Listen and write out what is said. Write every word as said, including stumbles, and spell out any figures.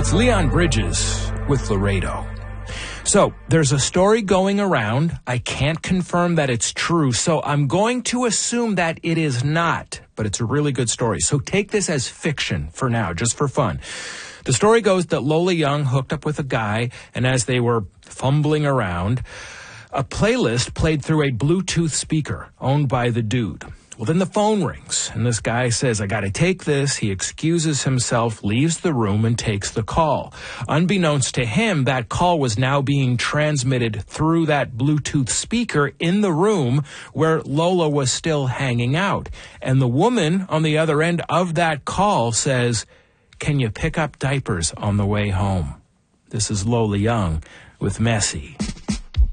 That's Leon Bridges with Laredo. So, there's a story going around. I can't confirm that it's true, so I'm going to assume that it is not, but it's a really good story. So take this as fiction for now, just for fun. The story goes that Lola Young hooked up with a guy, and as they were fumbling around, a playlist played through a Bluetooth speaker owned by the dude. Well, then the phone rings, and this guy says, I gotta take this. He excuses himself, leaves the room, and takes the call. Unbeknownst to him, that call was now being transmitted through that Bluetooth speaker in the room where Lola was still hanging out. And the woman on the other end of that call says, can you pick up diapers on the way home? This is Lola Young with Messy.